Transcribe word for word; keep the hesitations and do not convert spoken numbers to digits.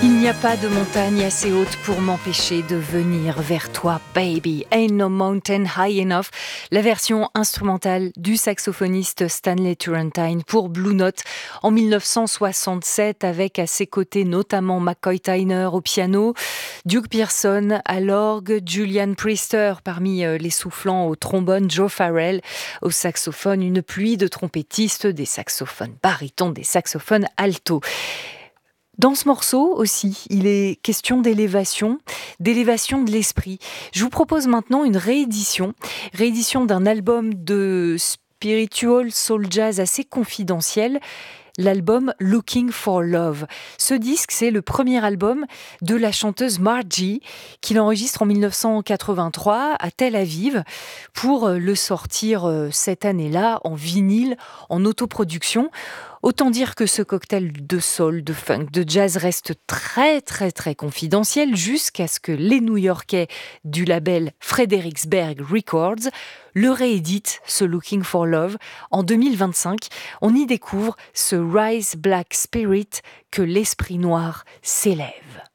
Il n'y a pas de montagne assez haute pour m'empêcher de venir vers toi, baby. Ain't no mountain high enough. La version instrumentale du saxophoniste Stanley Turrentine pour Blue Note en dix-neuf cent soixante-sept, avec à ses côtés notamment McCoy Tyner au piano, Duke Pearson à l'orgue, Julian Priester parmi les soufflants au trombone, Joe Farrell au saxophone, une pluie de trompettistes, des saxophones barytons, des saxophones altos. Dans ce morceau aussi, il est question d'élévation, d'élévation de l'esprit. Je vous propose maintenant une réédition, réédition d'un album de spiritual soul jazz assez confidentiel, l'album Looking for Love. Ce disque, c'est le premier album de la chanteuse Margie, qu'il enregistre en dix-neuf cent quatre-vingt-trois à Tel Aviv, pour le sortir cette année-là en vinyle, en autoproduction. Autant dire que ce cocktail de soul, de funk, de jazz reste très très très confidentiel jusqu'à ce que les New-Yorkais du label Fredericksburg Records le rééditent, ce Looking for Love, en deux mille vingt-cinq. On y découvre ce Rise Black Spirit, que l'esprit noir s'élève.